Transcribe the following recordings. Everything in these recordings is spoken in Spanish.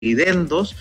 dividendos,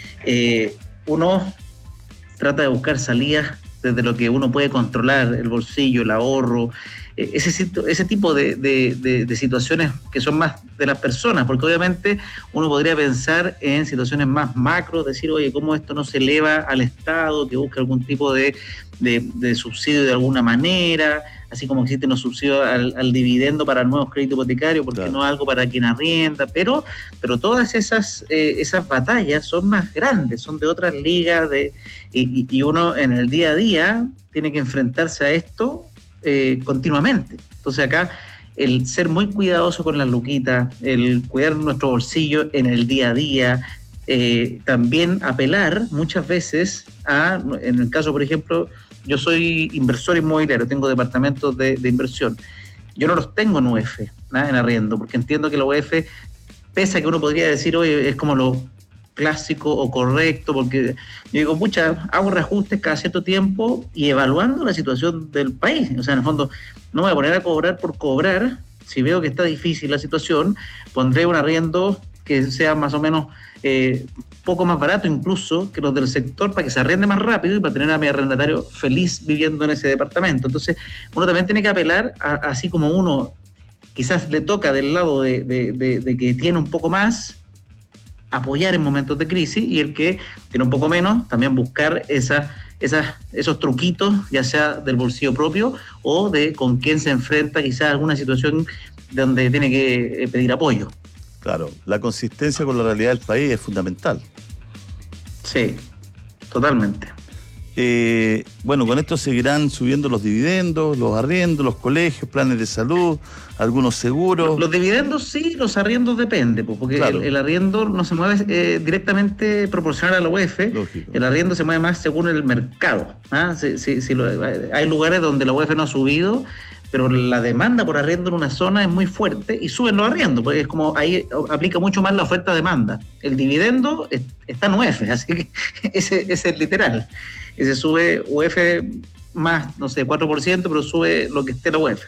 uno trata de buscar salidas desde lo que uno puede controlar, el bolsillo, el ahorro, ese tipo de situaciones que son más de las personas, porque obviamente uno podría pensar en situaciones más macro, decir, oye, ¿cómo esto no se eleva al Estado, que busque algún tipo de subsidio de alguna manera? Así como existen los subsidios al dividendo para nuevos créditos hipotecarios, ¿por qué no algo para quien arrienda? Pero todas esas batallas son más grandes, son de otras ligas, y uno en el día a día tiene que enfrentarse a esto continuamente. Entonces acá el ser muy cuidadoso con las luquitas, el cuidar nuestro bolsillo en el día a día, también apelar muchas veces en el caso, por ejemplo, yo soy inversor inmobiliario, tengo departamentos de inversión. Yo no los tengo en UF, en arriendo, porque entiendo que la UF, pese a que uno podría decir, oye, es como lo clásico o correcto, porque yo digo, pucha, hago reajustes cada cierto tiempo y evaluando la situación del país. O sea, en el fondo, no me voy a poner a cobrar por cobrar. Si veo que está difícil la situación, pondré un arriendo que sea más o menos poco más barato incluso que los del sector, para que se arrende más rápido y para tener a mi arrendatario feliz viviendo en ese departamento. Entonces, uno también tiene que apelar, así como uno quizás le toca del lado de que tiene un poco más, apoyar en momentos de crisis, y el que tiene un poco menos, también buscar esos truquitos, ya sea del bolsillo propio o de con quién se enfrenta quizás a alguna situación donde tiene que pedir apoyo. Claro, la consistencia con la realidad del país es fundamental. Sí, totalmente. Bueno, con esto seguirán subiendo los dividendos, los arriendos, los colegios, planes de salud, algunos seguros. Los dividendos sí, los arriendos depende, porque claro, el arriendo no se mueve directamente proporcional a la UEF. Lógico. El arriendo se mueve más según el mercado. Hay lugares donde la UEF no ha subido, pero la demanda por arriendo en una zona es muy fuerte y suben los arriendos, porque es como ahí aplica mucho más la oferta-demanda. El dividendo está en UEF, así que ese es literal. Ese sube UEF más, no sé, 4%, pero sube lo que esté la UEF.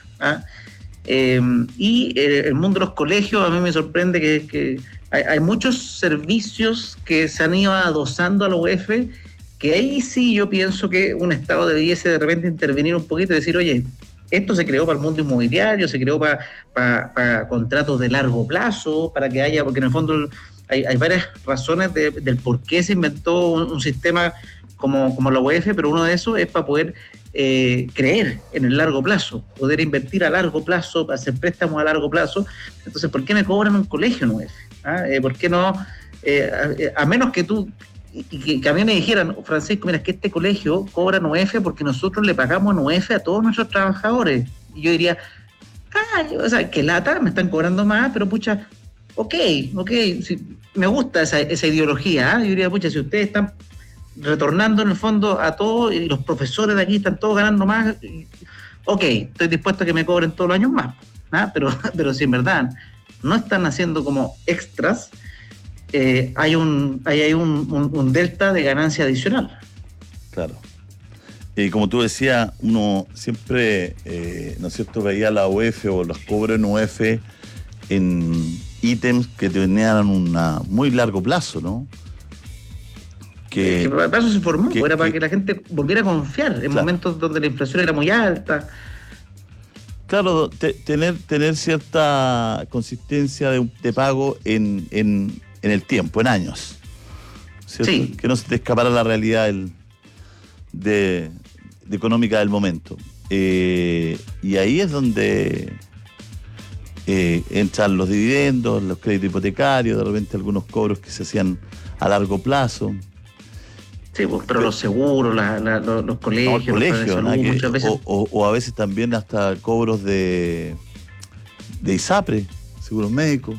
Y el mundo de los colegios, a mí me sorprende que hay muchos servicios que se han ido adosando a la UEF, que ahí sí yo pienso que un Estado debiese de repente intervenir un poquito y decir, oye, esto se creó para el mundo inmobiliario, se creó para contratos de largo plazo, para que haya, porque en el fondo hay varias razones del por qué se inventó un sistema como la UEF, pero uno de esos es para poder creer en el largo plazo, poder invertir a largo plazo, para hacer préstamos a largo plazo. Entonces, ¿por qué me cobran un colegio en UEF? ¿Por qué no? A menos que tú, que a mí me dijeran, Francisco, mira, es que este colegio cobra en UEF porque nosotros le pagamos en UEF a todos nuestros trabajadores. Y yo diría, o sea, qué lata, me están cobrando más, pero pucha, ok, sí, me gusta esa ideología. Yo diría, pucha, si ustedes están retornando en el fondo a todos y los profesores de aquí están todos ganando más, ok, estoy dispuesto a que me cobren todos los años más, pero si en verdad no están haciendo como extras, hay un delta de ganancia adicional. Claro. Y como tú decías, uno siempre, ¿no es cierto?, veía la UEF o los cobros en UEF en ítems que tenían un muy largo plazo, ¿no? Que para eso se formó, era para que la gente volviera a confiar en momentos donde la inflación era muy alta. Claro, tener cierta consistencia de pago en el tiempo, en años, ¿cierto? Sí. Que no se te escapara la realidad de económica del momento. Y ahí es donde entran los dividendos, los créditos hipotecarios, de repente algunos cobros que se hacían a largo plazo. Sí, pero los seguros, los colegios, muchas veces. O a veces también hasta cobros de ISAPRE, seguros médicos.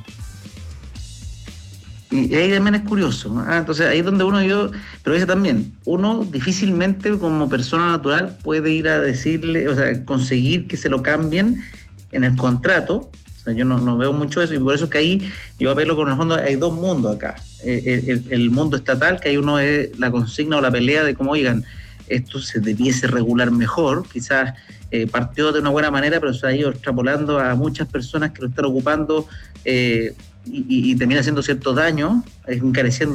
Y ahí también es curioso, ¿no? Entonces ahí es donde pero ese también, uno difícilmente como persona natural puede ir a decirle, o sea, conseguir que se lo cambien en el contrato. O sea, yo no veo mucho eso, y por eso es que ahí yo apelo con el fondo, hay dos mundos acá. El mundo estatal, que hay uno es la consigna o la pelea de cómo, oigan, esto se debiese regular mejor, quizás partió de una buena manera, pero se ha ido extrapolando a muchas personas que lo están ocupando y termina haciendo cierto daño, encareciendo